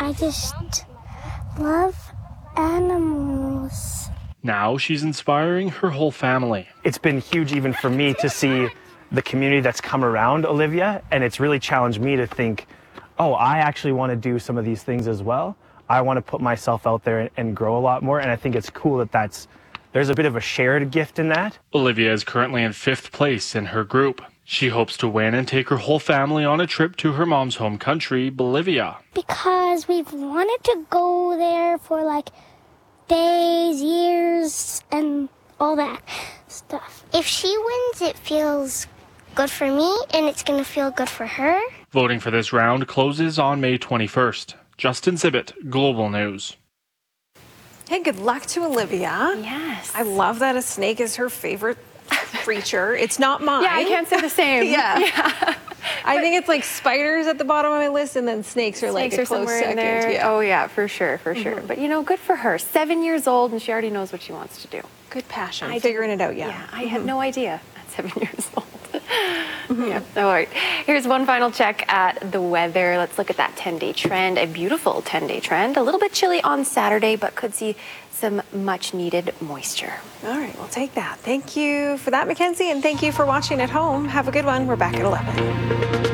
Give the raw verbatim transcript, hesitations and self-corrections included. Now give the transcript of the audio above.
I just love animals. Now she's inspiring her whole family. It's been huge even for me to see the community that's come around Olivia, and it's really challenged me to think, oh, I actually want to do some of these things as well. I want to put myself out there and grow a lot more, and I think it's cool that that's, there's a bit of a shared gift in that. Olivia is currently in fifth place in her group. She hopes to win and take her whole family on a trip to her mom's home country, Bolivia. Because we've wanted to go there for like days, years, and all that stuff. If she wins, it feels good for me, and it's going to feel good for her. Voting for this round closes on May twenty-first. Justin Sibbett, Global News. Hey, good luck to Olivia. Yes. I love that a snake is her favorite creature. It's not mine. Yeah, I can't say the same. yeah. yeah. I think it's like spiders at the bottom of my list, and then snakes are Snakes like a are close somewhere second. in there. Yeah. Oh, yeah, for sure, for sure. Mm-hmm. But, you know, good for her. Seven years old, and she already knows what she wants to do. Good passion. I Figuring it out, yeah. Yeah, I mm-hmm. had no idea at seven years old. mm-hmm. Yeah. All right. Here's one final check at the weather. Let's look at that ten-day trend. A beautiful ten-day trend. A little bit chilly on Saturday, but could see some much-needed moisture. All right, we'll take that. Thank you for that, Mackenzie, and thank you for watching at home. Have a good one. We're back at eleven.